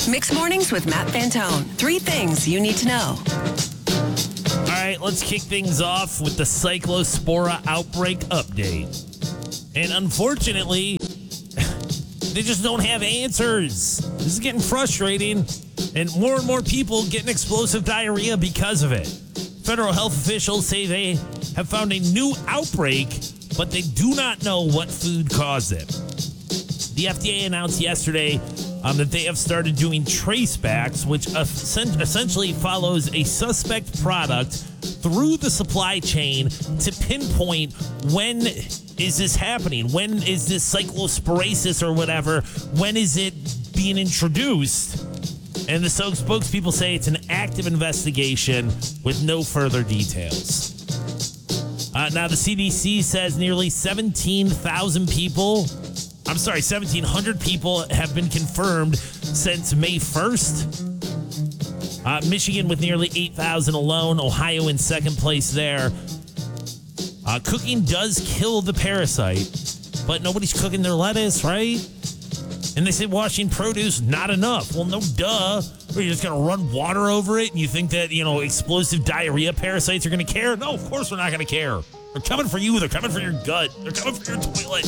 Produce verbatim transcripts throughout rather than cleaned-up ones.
Mixed Mornings with Matt Fantone. Three things you need to know. All right, let's kick things off with the Cyclospora outbreak update. And unfortunately, they just don't have answers. This is getting frustrating, and more and more people getting explosive diarrhea because of it. Federal health officials say they have found a new outbreak, but they do not know what food caused it. The F D A announced yesterday um, that they have started doing tracebacks, which essentially follows a suspect product through the supply chain to pinpoint when is this happening? When is this cyclosporasis or whatever? When is it being introduced? And the spokespeople say it's an active investigation with no further details. Uh, now, the C D C says nearly seventeen thousand people, I'm sorry, seventeen hundred people have been confirmed since May first. Uh, Michigan with nearly eight thousand alone. Ohio in second place there. Uh, cooking does kill the parasite, but nobody's cooking their lettuce, right? And they say washing produce, not enough. Well, no duh. Are you just going to run water over it and you think that, you know, explosive diarrhea parasites are going to care? No, of course they're not going to care. They're coming for you. They're coming for your gut. They're coming for your toilet.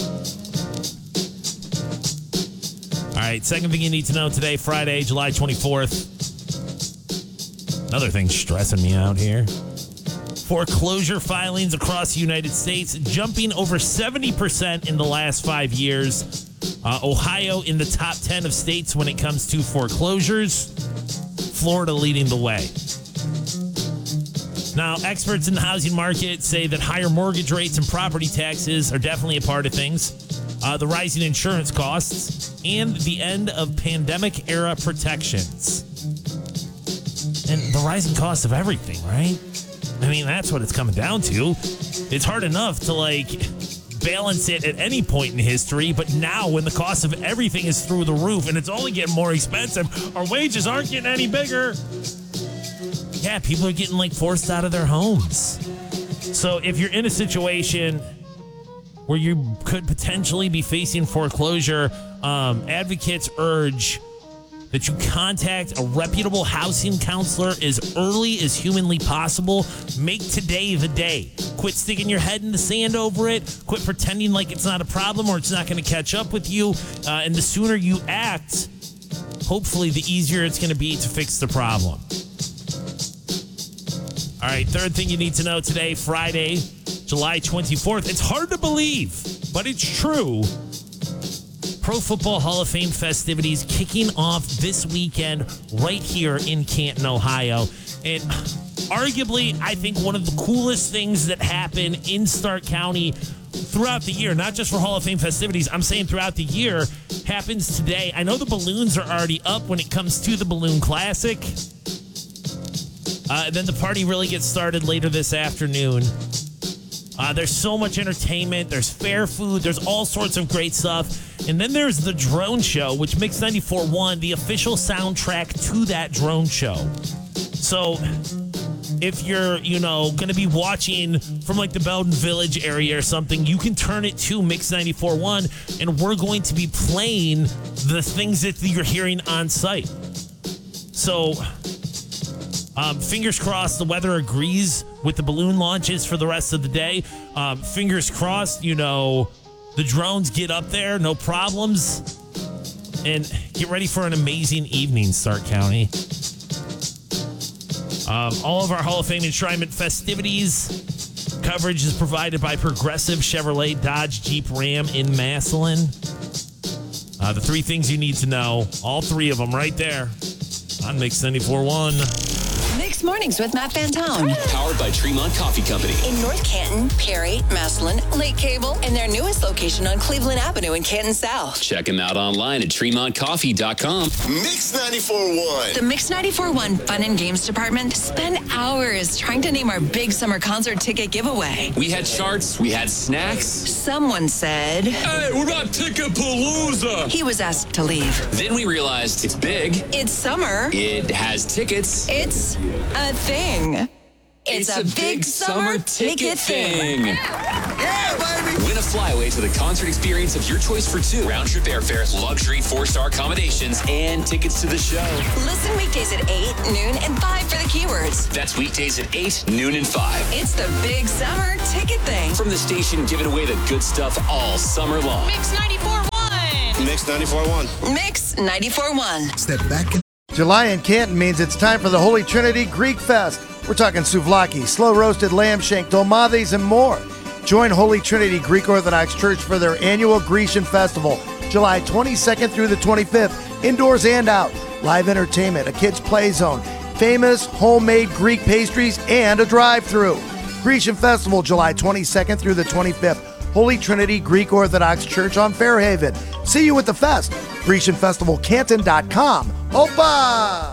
All right, second thing you need to know today, Friday, July twenty-fourth. Another thing stressing me out here. Foreclosure filings across the United States jumping over seventy percent in the last five years. Uh, Ohio in the top ten of states when it comes to foreclosures. Florida leading the way. Now, experts in the housing market say that higher mortgage rates and property taxes are definitely a part of things. Uh, the rising insurance costs and the end of pandemic-era protections. And the rising cost of everything, right? I mean, that's what it's coming down to. It's hard enough to, like, balance it at any point in history, but now when the cost of everything is through the roof and it's only getting more expensive, our wages aren't getting any bigger. Yeah, people are getting, like, forced out of their homes. So if you're in a situation where you could potentially be facing foreclosure, um, advocates urge that you contact a reputable housing counselor as early as humanly possible. Make today the day. Quit sticking your head in the sand over it. Quit pretending like it's not a problem or it's not going to catch up with you. Uh, and the sooner you act, hopefully the easier it's going to be to fix the problem. All right, third thing you need to know today, Friday, July twenty-fourth. It's hard to believe, but it's true. Pro Football Hall of Fame festivities kicking off this weekend right here in Canton, Ohio. And arguably, I think one of the coolest things that happen in Stark County throughout the year, not just for Hall of Fame festivities, I'm saying throughout the year, happens today. I know the balloons are already up when it comes to the Balloon Classic. Uh, then the party really gets started later this afternoon. Uh, there's so much entertainment. There's fair food. There's all sorts of great stuff. And then there's the drone show, which Mix ninety-four point one, the official soundtrack to that drone show. So if you're, you know, going to be watching from like the Belden Village area or something, you can turn it to Mix ninety-four point one, and we're going to be playing the things that you're hearing on site. So um, fingers crossed the weather agrees with the balloon launches for the rest of the day. Um, fingers crossed, you know, the drones get up there, no problems. And get ready for an amazing evening, Stark County. Um, all of our Hall of Fame enshrinement festivities coverage is provided by Progressive Chevrolet Dodge Jeep Ram in Massillon. Uh, the three things you need to know, all three of them right there on Mix ninety-four point one. Mixed Mornings with Matt Fantone. Powered by Tremont Coffee Company. In North Canton, Perry, Massillon, Lake Cable, and their newest location on Cleveland Avenue in Canton South. Check them out online at tremont coffee dot com. Mix ninety-four point one. The Mix ninety-four point one Fun and Games Department spent hours trying to name our big summer concert ticket giveaway. We had charts, we had snacks. Someone said, Hey, what about Ticketpalooza? He was asked to leave. Then we realized it's big. It's summer. It has tickets. It's a thing. It's, It's a, big, summer, ticket thing. Yeah, baby. Win a flyaway to the concert experience of your choice for two. Round-trip airfare, luxury four-star accommodations, and tickets to the show. Listen weekdays at eight, noon, and five for the keywords. That's weekdays at eight, noon, and five. It's the big summer ticket thing. From the station giving away the good stuff all summer long. Mix ninety-four point one. Mix ninety-four point one. Mix ninety-four point one. Step back. And- July in Canton means it's time for the Holy Trinity Greek Fest. We're talking souvlaki, slow-roasted lamb shank, dolmades, and more. Join Holy Trinity Greek Orthodox Church for their annual Grecian Festival, July twenty-second through the twenty-fifth, indoors and out. Live entertainment, a kids' play zone, famous homemade Greek pastries, and a drive-thru. Grecian Festival, July twenty-second through the twenty-fifth, Holy Trinity Greek Orthodox Church on Fairhaven. See you at the fest. Grecian Festival Canton dot com. Opa!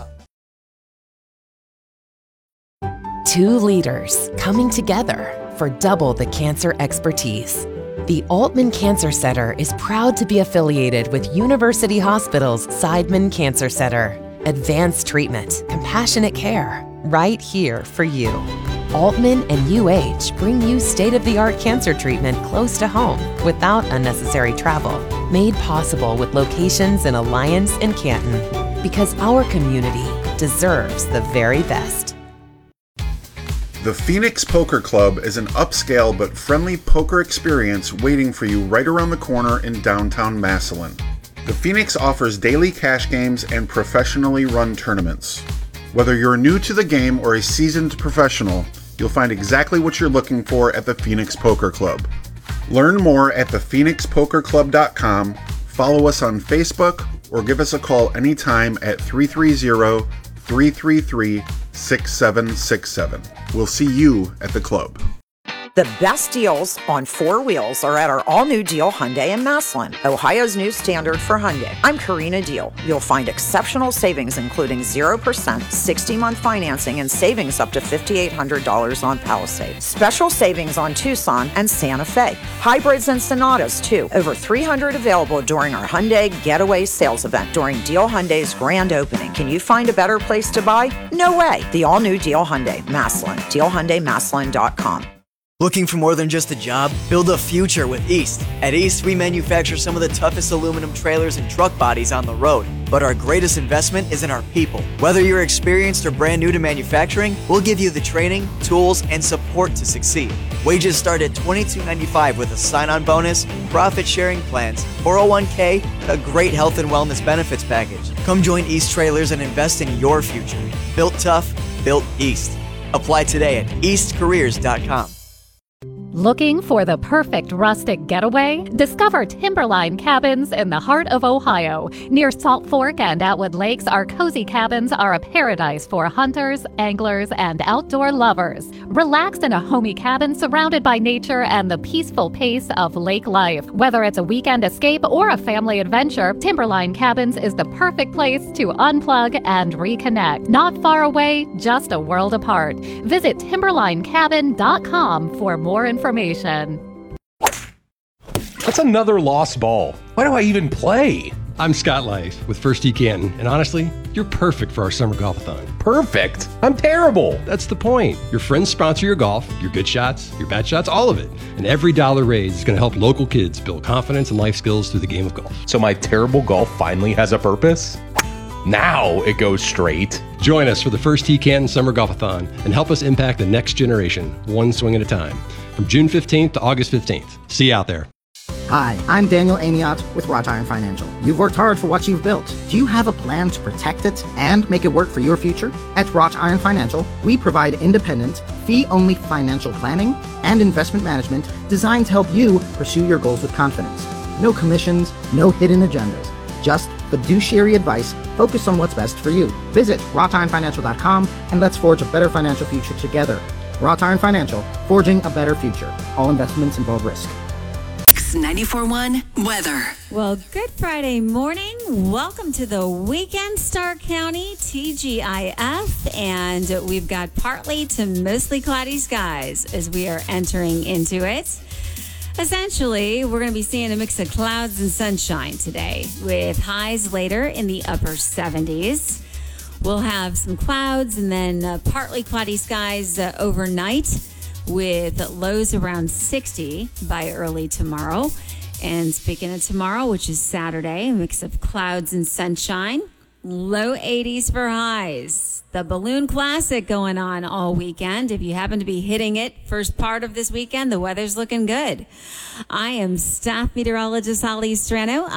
Two leaders coming together for double the cancer expertise. The Altman Cancer Center is proud to be affiliated with University Hospital's Seidman Cancer Center. Advanced treatment, compassionate care, right here for you. Altman and U H bring you state-of-the-art cancer treatment close to home without unnecessary travel. Made possible with locations in Alliance and Canton. Because our community deserves the very best. The Phoenix Poker Club is an upscale but friendly poker experience waiting for you right around the corner in downtown Massillon. The Phoenix offers daily cash games and professionally run tournaments. Whether you're new to the game or a seasoned professional, you'll find exactly what you're looking for at the Phoenix Poker Club. Learn more at the phoenix poker club dot com, follow us on Facebook, or give us a call anytime at three three zero, three three three, six seven six seven. We'll see you at the club. The best deals on four wheels are at our all-new Deal Hyundai in Massillon, Ohio's new standard for Hyundai. I'm Karina Deal. You'll find exceptional savings including zero percent, sixty-month financing, and savings up to five thousand eight hundred dollars on Palisade. Special savings on Tucson and Santa Fe. Hybrids and Sonatas, too. Over three hundred available during our Hyundai Getaway Sales event during Deal Hyundai's grand opening. Can you find a better place to buy? No way. The all-new Deal Hyundai, Massillon. deal hyundai massillon dot com. Looking for more than just a job? Build a future with East. At East, we manufacture some of the toughest aluminum trailers and truck bodies on the road. But our greatest investment is in our people. Whether you're experienced or brand new to manufacturing, we'll give you the training, tools, and support to succeed. Wages start at twenty-two ninety-five with a sign-on bonus, profit-sharing plans, four oh one k, and a great health and wellness benefits package. Come join East Trailers and invest in your future. Built tough, built East. Apply today at east careers dot com. Looking for the perfect rustic getaway? Discover Timberline Cabins in the heart of Ohio. Near Salt Fork and Atwood Lakes, our cozy cabins are a paradise for hunters, anglers, and outdoor lovers. Relax in a homey cabin surrounded by nature and the peaceful pace of lake life. Whether it's a weekend escape or a family adventure, Timberline Cabins is the perfect place to unplug and reconnect. Not far away, just a world apart. Visit timberline cabin dot com for more information. Information. That's another lost ball. Why do I even play? I'm Scott Life with First Tee Canton, and honestly, you're perfect for our summer golf-a-thon. Perfect? I'm terrible. That's the point. Your friends sponsor your golf, your good shots, your bad shots, all of it. And every dollar raised is going to help local kids build confidence and life skills through the game of golf. So my terrible golf finally has a purpose? Now it goes straight. Join us for the First Tee Canton Summer Golf-a-thon and help us impact the next generation, one swing at a time. From June fifteenth to August fifteenth. See you out there. Hi, I'm Daniel Amiot with Wrought Iron Financial. You've worked hard for what you've built. Do you have a plan to protect it and make it work for your future? At Wrought Iron Financial, we provide independent, fee-only financial planning and investment management designed to help you pursue your goals with confidence. No commissions, no hidden agendas. Just fiduciary advice focused on what's best for you. Visit wrought iron financial dot com and let's forge a better financial future together. Wrought Iron Financial, forging a better future. All investments involve risk. ninety-four point one weather. Well, good Friday morning. Welcome to the weekend, Stark County, T G I F. And we've got partly to mostly cloudy skies as we are entering into it. Essentially, we're going to be seeing a mix of clouds and sunshine today with highs later in the upper seventies. We'll have some clouds and then uh, partly cloudy skies uh, overnight with lows around sixty by early tomorrow. And speaking of tomorrow, which is Saturday, a mix of clouds and sunshine, low eighties for highs. The Balloon Classic going on all weekend. If you happen to be hitting it first part of this weekend, the weather's looking good. I am staff meteorologist Holly Strano.